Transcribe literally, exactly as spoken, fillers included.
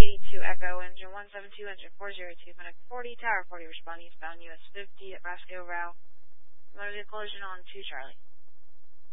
eighty-two Echo, engine one seven two, engine four zero two, connect forty, tower forty, respond eastbound U S fifty at Brasco Route. Motor collision on two Charlie.